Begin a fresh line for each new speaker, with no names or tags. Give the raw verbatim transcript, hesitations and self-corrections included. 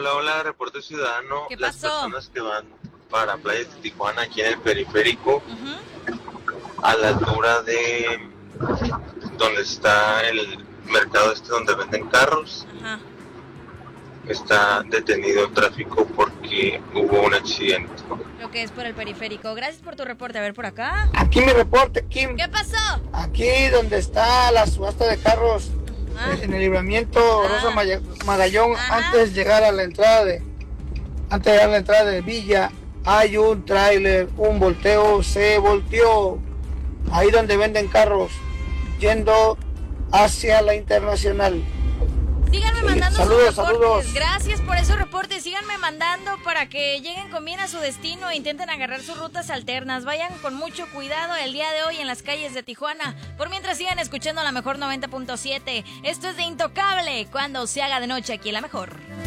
Hola, hola, reporte ciudadano.
¿Qué
Las
pasó?
personas que van para Playas de Tijuana, aquí en el periférico,
Ujú.
a la altura de donde está el mercado este donde venden carros,
Ajá.
está detenido el tráfico porque hubo un accidente.
Lo que es por el periférico. Gracias por tu reporte. A ver por acá.
Aquí mi reporte, Kim.
¿Qué pasó?
Aquí donde está la subasta de carros,
Ah.
eh, en el libramiento
Ah.
Rosa Maya- Magallón,
Ajá.
antes de llegar a la entrada de, antes de llegar a la entrada de Villa, hay un tráiler, un volteo, se volteó. Ahí donde venden carros, yendo hacia la Internacional.
Síganme
Sí,
mandando
saludos,
sus reportes.
saludos.
Gracias por esos reportes. Síganme mandando para que lleguen con bien a su destino e intenten agarrar sus rutas alternas. Vayan con mucho cuidado el día de hoy en las calles de Tijuana. Por mientras sigan escuchando la mejor noventa punto siete. Esto es de Intocable, cuando se haga de noche aquí en la mejor.